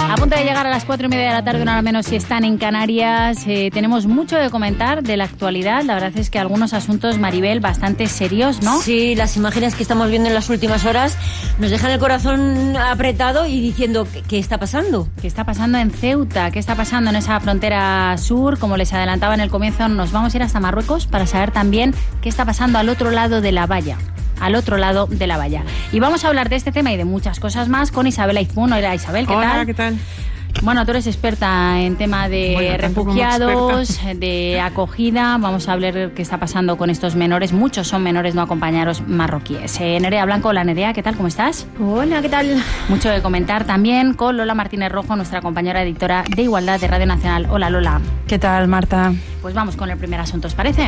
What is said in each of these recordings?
A punto de llegar a las 4:30 de la tarde, una hora menos si están en Canarias. Tenemos mucho de comentar de la actualidad. La verdad es que algunos asuntos, Maribel, bastante serios, ¿no? Sí, las imágenes que estamos viendo en las últimas horas nos dejan el corazón apretado y diciendo, ¿qué está pasando? ¿Qué está pasando en Ceuta? ¿Qué está pasando en esa frontera sur? Como les adelantaba en el comienzo, nos vamos a ir hasta Marruecos para saber también qué está pasando al otro lado de la valla. Y vamos a hablar de este tema y de muchas cosas más con Isabel Aizpún. Hola, Isabel, ¿qué tal? Hola, ¿qué tal? Bueno, tú eres experta en tema de refugiados, de acogida. Vamos a hablar qué está pasando con estos menores. Muchos son menores no acompañados marroquíes. Nerea Blanco, hola Nerea, ¿qué tal? ¿Cómo estás? Hola, ¿qué tal? Mucho de comentar también con Lola Martínez Rojo, nuestra compañera editora de Igualdad de Radio Nacional. Hola, Lola. ¿Qué tal, Marta? Pues vamos con el primer asunto, ¿os parece?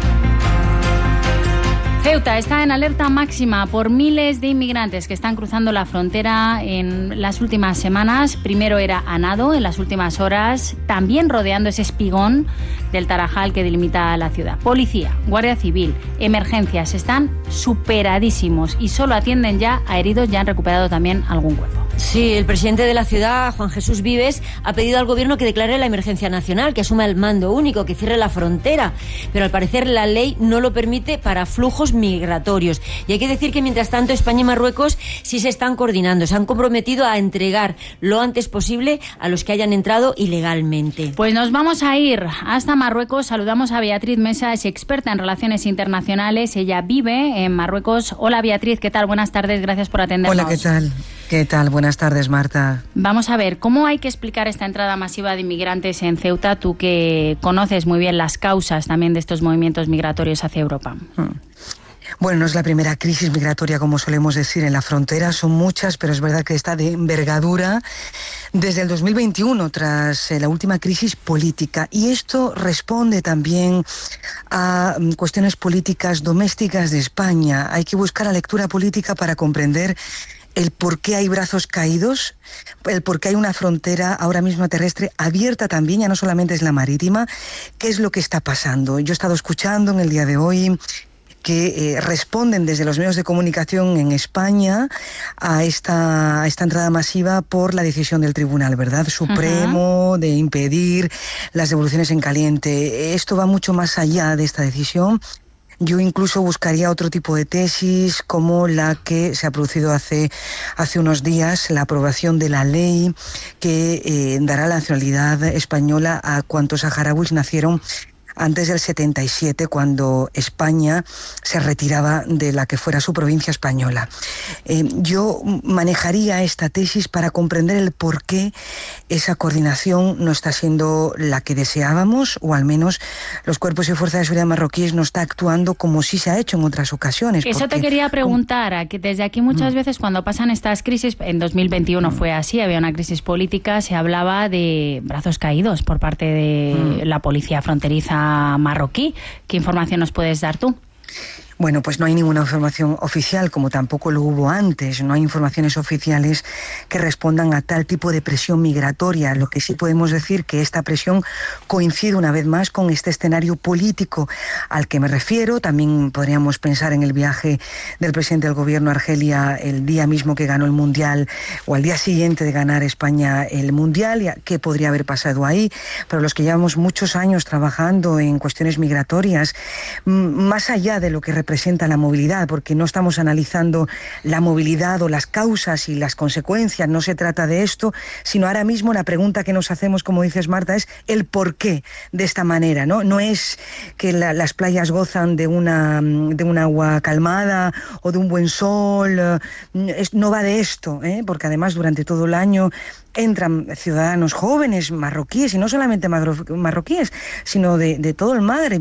Ceuta está en alerta máxima por miles de inmigrantes que están cruzando la frontera en las últimas semanas. Primero era a nado en las últimas horas, también rodeando ese espigón del Tarajal que delimita la ciudad. Policía, Guardia Civil, emergencias están superadísimos y solo atienden ya a heridos. Ya han recuperado también algún cuerpo. Sí, el presidente de la ciudad, Juan Jesús Vives, ha pedido al gobierno que declare la emergencia nacional, que asuma el mando único, que cierre la frontera. Pero al parecer la ley no lo permite para flujos migratorios. Y hay que decir que mientras tanto España y Marruecos sí se están coordinando, se han comprometido a entregar lo antes posible a los que hayan entrado ilegalmente. Pues nos vamos a ir hasta Marruecos. Saludamos a Beatriz Mesa, es experta en relaciones internacionales. Ella vive en Marruecos. Hola Beatriz, ¿qué tal? Buenas tardes, gracias por atendernos. Hola, ¿qué tal? ¿Qué tal? Buenas tardes, Marta. Vamos a ver, ¿cómo hay que explicar esta entrada masiva de inmigrantes en Ceuta? Tú que conoces muy bien las causas también de estos movimientos migratorios hacia Europa. Bueno, no es la primera crisis migratoria, como solemos decir, en la frontera. Son muchas, pero es verdad que está de envergadura desde el 2021, tras la última crisis política. Y esto responde también a cuestiones políticas domésticas de España. Hay que buscar la lectura política para comprender el por qué hay brazos caídos, el por qué hay una frontera ahora mismo terrestre abierta también, ya no solamente es la marítima. ¿Qué es lo que está pasando? Yo he estado escuchando en el día de hoy que responden desde los medios de comunicación en España a esta entrada masiva por la decisión del Tribunal, ¿verdad? Supremo, de impedir las devoluciones en caliente. Esto va mucho más allá de esta decisión. Yo incluso buscaría otro tipo de tesis, como la que se ha producido hace unos días, la aprobación de la ley que dará la nacionalidad española a cuantos saharauis nacieron antes del 77, cuando España se retiraba de la que fuera su provincia española. Yo manejaría esta tesis para comprender el por qué esa coordinación no está siendo la que deseábamos, o al menos los cuerpos y fuerzas de seguridad marroquíes no está actuando como sí se ha hecho en otras ocasiones. Eso te quería preguntar, que desde aquí muchas veces cuando pasan estas crisis, en 2021 fue así, había una crisis política, se hablaba de brazos caídos por parte de la policía fronteriza marroquí. ¿Qué información nos puedes dar tú? Bueno, pues no hay ninguna información oficial, como tampoco lo hubo antes. No hay informaciones oficiales que respondan a tal tipo de presión migratoria. Lo que sí podemos decir que esta presión coincide una vez más con este escenario político al que me refiero. También podríamos pensar en el viaje del presidente del gobierno a Argelia el día mismo que ganó el Mundial, o al día siguiente de ganar España el Mundial. ¿Qué podría haber pasado ahí? Pero los que llevamos muchos años trabajando en cuestiones migratorias, más allá de lo que representa la movilidad, porque no estamos analizando la movilidad o las causas y las consecuencias, no se trata de esto, sino ahora mismo la pregunta que nos hacemos, como dices, Marta, es el por qué de esta manera, ¿no? No es que las playas gozan de un agua calmada o de un buen sol, no va de esto, porque además durante todo el año entran ciudadanos jóvenes marroquíes, y no solamente marroquíes, sino de todo el Magreb.